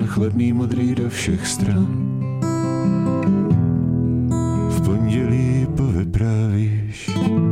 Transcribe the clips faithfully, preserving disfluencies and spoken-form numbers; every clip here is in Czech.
chladný modrý do všech stran. V pondělí povyprávíš.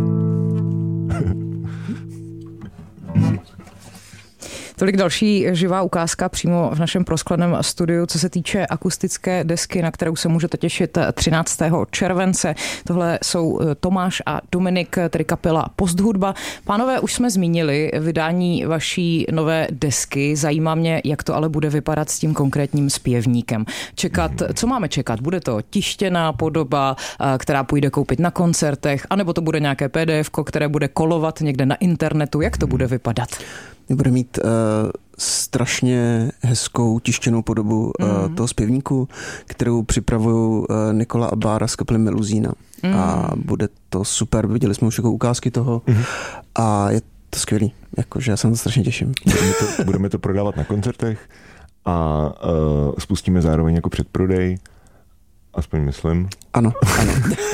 Tolik další živá ukázka přímo v našem proskleném studiu, co se týče akustické desky, na kterou se můžete těšit třináctého července. Tohle jsou Tomáš a Dominik, tedy kapela Posthudba. Pánové, už jsme zmínili vydání vaší nové desky. Zajímá mě, jak to ale bude vypadat s tím konkrétním zpěvníkem. Čekat, co máme čekat? Bude to tištěná podoba, která půjde koupit na koncertech, anebo to bude nějaké pé dé efko, které bude kolovat někde na internetu? Jak to bude vypadat? Bude mít uh, strašně hezkou tištěnou podobu uh, mm. toho zpěvníku, kterou připravují uh, Nikola a Bára z kapely Meluzína. Mm. A bude to super, viděli jsme už jako ukázky toho mm. a je to skvělý, jakože já se na to strašně těším. Budeme to, budeme to prodávat na koncertech a uh, spustíme zároveň jako předprodej. Aspoň myslím. Ano, ano.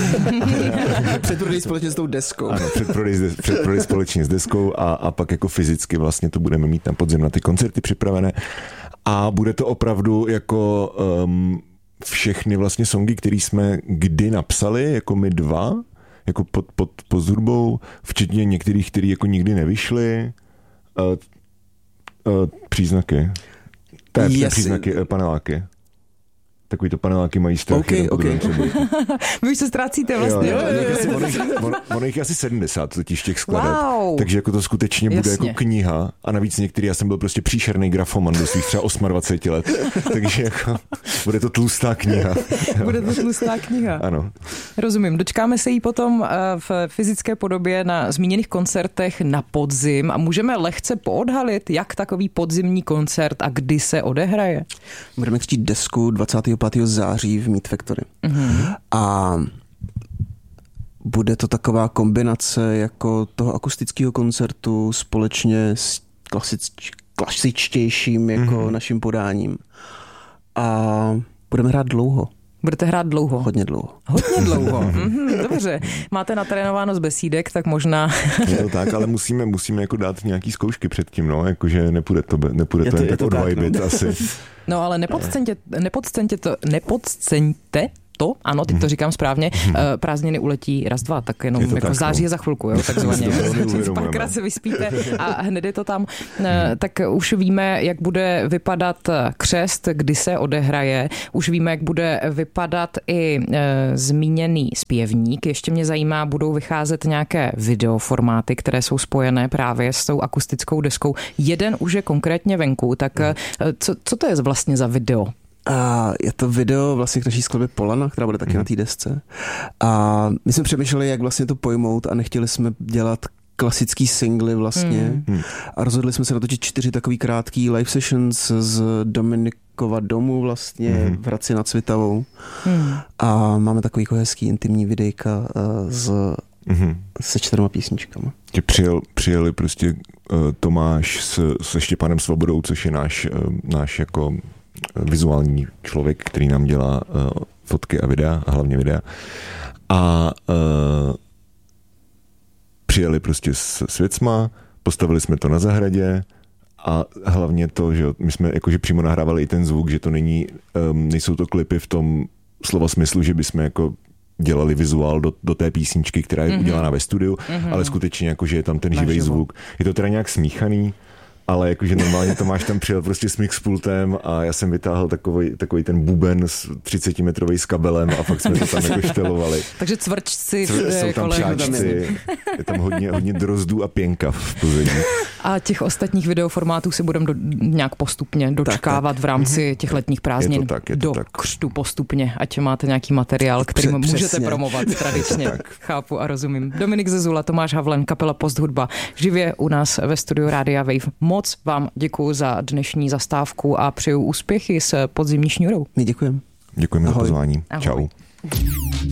Předprodej společně s tou deskou. Ano, předprodej, des, předprodej společně s deskou a, a pak jako fyzicky vlastně to budeme mít na podzim na ty koncerty připravené. A bude to opravdu jako um, všechny vlastně songy, které jsme kdy napsali, jako my dva, jako pod, pod, pod hudbou, včetně některých, které jako nikdy nevyšly. Uh, uh, příznaky. To je příznaky, uh, paneláky. Takový to paneláky mají strach. Okay, okay. Vy už se ztrácíte vlastně. Jo, jo, ono, jich, ono, ono jich asi sedmdesát totiž těch skladeb. Wow. Takže jako to skutečně bude Jasně. jako kniha. A navíc některý, já jsem byl prostě příšerný grafoman do svých třeba dvacet osm let. Takže jako bude to tlustá kniha. Bude to tlustá kniha. Ano. Rozumím. Dočkáme se jí potom v fyzické podobě na zmíněných koncertech na podzim a můžeme lehce poodhalit, jak takový podzimní koncert a kdy se odehraje. Budeme křtít desku dvacátého pátého září v Meat Factory. Mm-hmm. A bude to taková kombinace jako toho akustického koncertu společně s klasič, klasičtějším jako mm-hmm. naším podáním. A budeme hrát dlouho. Budete hrát dlouho? Hodně dlouho. Hodně dlouho. Mm-hmm, dobře. Máte natrénováno z besídek, tak možná... Je to tak, ale musíme, musíme jako dát nějaký zkoušky předtím, no, jakože nepůjde to, nepůjde to, to jen tak odvajbit no. asi. No ale nepodceňte, nepodceňte to, nepodceňte to, ano, teď to říkám správně, hmm. prázdniny uletí raz, dva, tak jenom jako tak, září no. je za chvilku, jo, takzvaně. Párkrát se vyspíte a hned je to tam. Hmm. Tak už víme, jak bude vypadat křest, kdy se odehraje, už víme, jak bude vypadat i e, zmíněný zpěvník. Ještě mě zajímá, budou vycházet nějaké videoformáty, které jsou spojené právě s tou akustickou deskou. Jeden už je konkrétně venku, tak hmm. co, co to je vlastně za video? A je to video vlastně k naší skladbě Polana, která bude taky hmm. na té desce. A my jsme přemýšleli, jak vlastně to pojmout a nechtěli jsme dělat klasický singly vlastně. Hmm. A rozhodli jsme se natočit čtyři takový krátký live sessions z Dominikova domu vlastně hmm. v Hradci nad Svitavou. Hmm. A máme takový jako hezký intimní videjka z, hmm. se čtyřma písničkama. Přijel, přijeli prostě uh, Tomáš s, se Štěpánem Svobodou, což je náš, uh, náš jako vizuální člověk, který nám dělá uh, fotky a videa, a hlavně videa. A uh, přijeli prostě s, s věcma, postavili jsme to na zahradě a hlavně to, že my jsme jakože přímo nahrávali i ten zvuk, že to není, um, nejsou to klipy v tom slova smyslu, že bychom jako dělali vizuál do, do té písničky, která je mm-hmm. udělaná ve studiu, mm-hmm. ale skutečně jakože je tam ten živý zvuk. Je to teda nějak smíchaný, ale jakože normálně Tomáš tam přijel prostě s mixpultem a já jsem vytáhl takový, takový ten buben s třicetimetrový s kabelem a fakt jsme to tam jako štelovali. Takže cvrčci. Cvr, jsou tam čáčci, je tam hodně, hodně drozdů a pěnka v pozadí. A těch ostatních videoformátů si budeme do, nějak postupně dočkávat tak, v rámci těch letních prázdnin. Je to tak, je to do tak. křtu postupně, ať máte nějaký materiál, který Před, můžete přesně. promovat tradičně. Chápu a rozumím. Dominik Zezula, Tomáš Havlen, kapela Posthudba, živě u nás ve studiu Rádia Wave. Moc vám děkuju za dnešní zastávku a přeju úspěchy s podzimní šňůrou. My děkujeme. Děkujeme Ahoj. za pozvání. Ahoj. Čau.